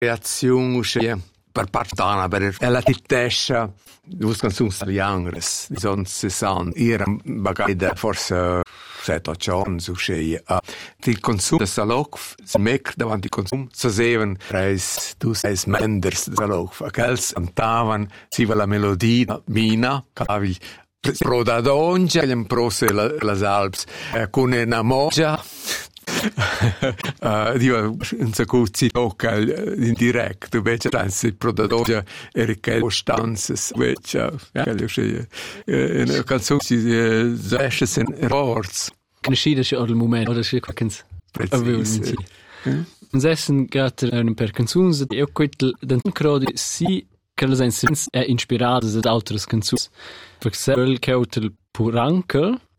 reazione uscì per partana per la titescia due canzoni italianes di son 60 era bagada forse 7-8 anni uscì il consumo di salocf smec davanti al consumo saseven reis tu seis menders di salocf aquels cantavan si va la melodia mina cavi pro da donja gli prose las alps con una moja Dio un sacuzzi tocca in direct invece pensi pro da donja Erika Costanzes invece una canzone si esce sen errors Crescida c'è al momento oder c'è qualcosa precis uns essen gatter per canzuns e quel den crodi si che la sens è ispirata da altre canzuns per esempio Kautel Purankel